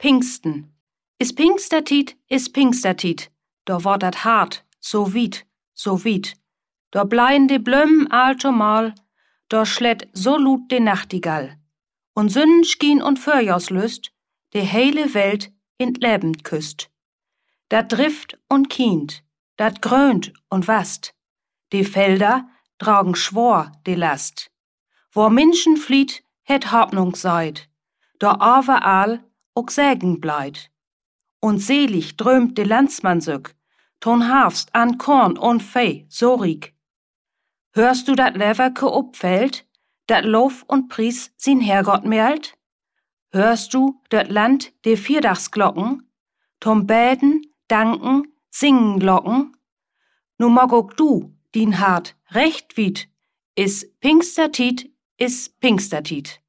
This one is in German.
Pfingsten. Is Pfingstertied, is Pfingstertied. Da wordt dat hart, so wiet, so wiet. Da bleien de Blömen altomal, da schlägt so lut de Nachtigall. Und Sonnenschien und Feuerslüst, de heile Welt in Leben küsst. Dat drift und kient, dat grönt und wast. De Felder tragen schwor de Last. Wo Menschen flieht, het Hoffnung seid. Da overall ook Sägen bleit. Und selig drömt de Landsmann sück, ton Hafst an Korn und Fee so riek. Hörst du dat Leverke upfällt, dat Lof und Pries sin Herrgott mält? Hörst du dat Land de Vierdagsglocken, tom Bäden, Danken, Singen locken? Nu mag ook du, din Hart, recht wiet, is Pfingstertied, is Pfingstertied.